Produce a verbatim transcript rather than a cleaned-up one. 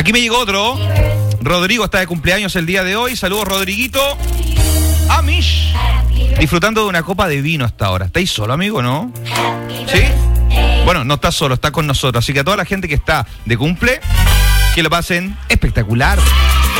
Aquí me llegó otro. Rodrigo está de cumpleaños el día de hoy. Saludos, Rodriguito. Amish. Disfrutando de una copa de vino hasta ahora. ¿Estáis solo, amigo, no? ¿Sí? Bueno, no está solo, está con nosotros. Así que a toda la gente que está de cumple, que lo pasen espectacular.